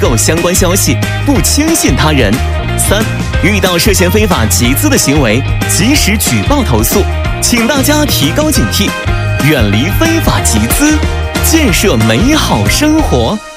构相关消息，不轻信他人。3、遇到涉嫌非法集资的行为，及时举报投诉。请大家提高警惕，远离非法集资，建设美好生活。